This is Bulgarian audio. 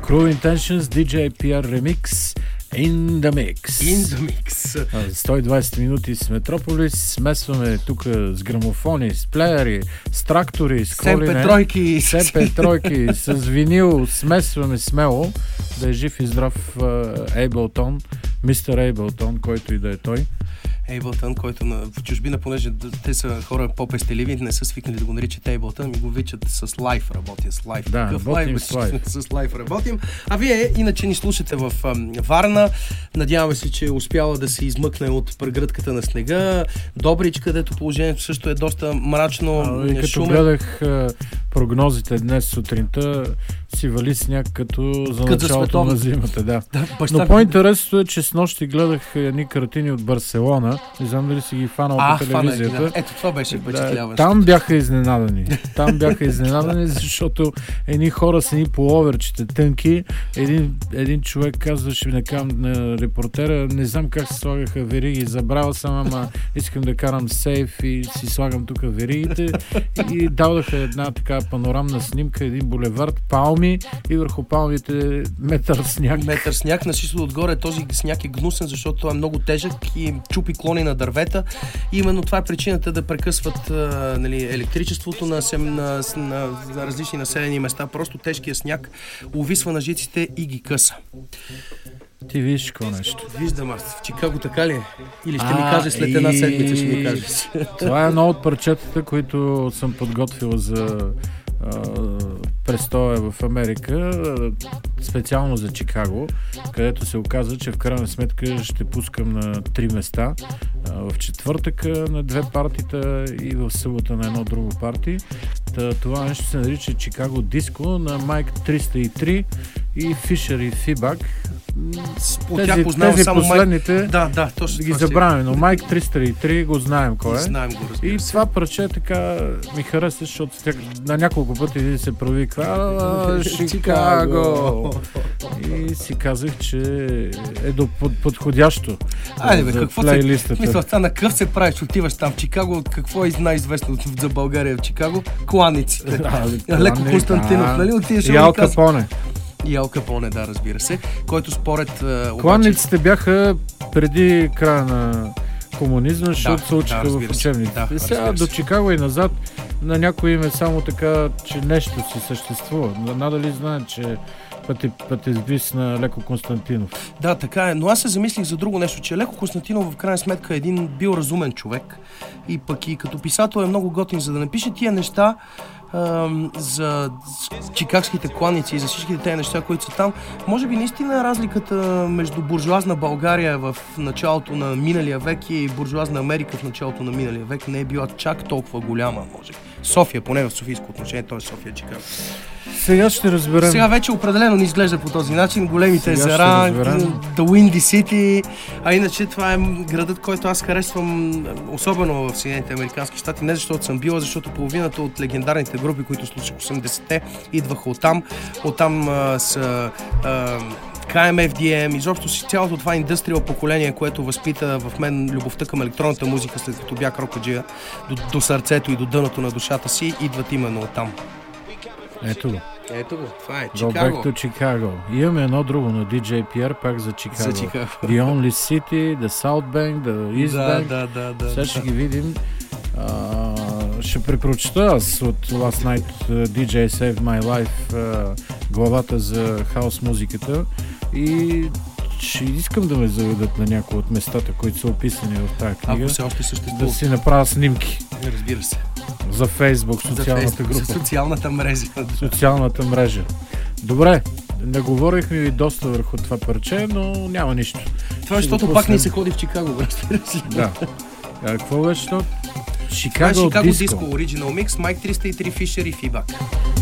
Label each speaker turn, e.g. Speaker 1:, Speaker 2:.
Speaker 1: Cruel Intentions, DJ PR Remix, In the Mix.
Speaker 2: In the Mix.
Speaker 1: 120 минути с Метрополис, смесваме тук с грамофони, с плеери, с трактори, с
Speaker 2: тройки,
Speaker 1: с винил, смесваме смело, да е жив и здрав Ейблтон, мистер Ейблтон, който и да е той.
Speaker 2: Ейблтън, който в чужбина, понеже те са хора по-пестеливи, не са свикнали да го наричат Ейблтън, ми го вичат с лайф, работя с лайф.
Speaker 1: Да, работим с лайф.
Speaker 2: С лайф работим. А вие иначе ни слушате в Варна. Надяваме се, че е успяла да се измъкне от прегръдката на снега. Добрич, където положението също е доста мрачно.
Speaker 1: И като гледах прогнозите днес сутринта, си вали сняг като за началото на зимата. Да. Но по-интересното е, че с нощи гледах едни картини от Барселона. Не знам дали си ги фанал по телевизията.
Speaker 2: Да. Ето това беше впечатляващо.
Speaker 1: Там бяха изненадани. Защото едни хора с едни половерчета тънки. Един човек казваше на репортера, не знам как се слагаха вериги. Забравя съм, ама искам да карам сейф и си слагам тук веригите. И даваха една така панорамна снимка, един булевард, палми и върху палмите метър сняг.
Speaker 2: Метър сняг, на чисто отгоре този сняг е гнусен, защото той е много тежък и чупи клони на дървета. И именно това е причината да прекъсват електричеството на различни населени места. Просто тежкият сняг увисва на жиците и ги къса.
Speaker 1: Ти виж какво нещо.
Speaker 2: Виждам аз. В Чикаго така ли е? Или ще ми кажеш след една седмица, ще ми кажеш.
Speaker 1: Това е едно от парчетата, които съм подготвил за престоя в Америка, специално за Чикаго, където се оказа, че в крайна сметка ще пускам на 3 места. В четвъртъка на 2 партита и в събота на едно друго парти. Това нещо се нарича Чикаго Диско на Майк 303 и Фишер и Фибак. Тези последните
Speaker 2: точно
Speaker 1: ги забравяме, но Майк 303 го знаем кой е.
Speaker 2: Знаем го, разбира се.
Speaker 1: И това парче така ми хареса, защото на няколко пъти се провиква Чикаго. И си казах, че е подходящо за плейлистата.
Speaker 2: Мисля, на къв се правиш, отиваш там в Чикаго, какво е най-известно за България в Чикаго? Кланиците. Леко Константинов, нали? Отиваш
Speaker 1: и Ал Капоне.
Speaker 2: И Ал Капоне, да, разбира се, който според...
Speaker 1: Кланиците бяха преди края на комунизма, защото се учиха в учебниците. Сега до Чикаго и назад на някой им е само така, че нещо си съществува. Надали знаят, че пътезбис на Леко Константинов.
Speaker 2: Да, така е, но аз се замислих за друго нещо, че Леко Константинов в крайна сметка е един бил разумен човек и пък и като писател е много готин, за да напише тия неща за чикагските кланици и за всичките тези неща, които са там. Може би наистина разликата между буржуазна България в началото на миналия век и буржуазна Америка в началото на миналия век не е била чак толкова голяма, може би. София, поне в софийско отношение, т.е. София, Чикаго.
Speaker 1: Сега ще разберем.
Speaker 2: Сега вече определено ни изглежда по този начин. Големите езера, The Windy City. А иначе това е градът, който аз харесвам особено в Съединените американски щати. Не защото съм бил, а защото половината от легендарните групи, които слушах 80-те, идваха оттам. Оттам са KMFDM, изобщо си цялото това индустриал поколение, което възпита в мен любовта към електронната музика, след като бях рокаджия до сърцето и до дъното на душата си, идват именно оттам.
Speaker 1: Ето го.
Speaker 2: Ето го, това е Чикаго.
Speaker 1: Go back to Chicago. Имаме едно друго на DJ PR, пак за Чикаго. The Only City, The South Bank, The East Bank.
Speaker 2: Да.
Speaker 1: Сега ще ги видим. Ще препрочета аз от Last Night DJ Saved My Life главата за хаос музиката и ще искам да ме заведат на някои от местата, които са описани в тази книга.
Speaker 2: Ако все още съществува.
Speaker 1: Да си направя снимки.
Speaker 2: Разбира се.
Speaker 1: За Фейсбук, социалната група.
Speaker 2: За
Speaker 1: социалната мрежа. Добре, не говорихме ви доста върху това парче, но няма нищо.
Speaker 2: Това е, защото пак не се ходи в Чикаго, разбира се.
Speaker 1: Да. Какво беше то?
Speaker 2: Chicago Disco Original Mix, Майк 303, Фишер и Фибак.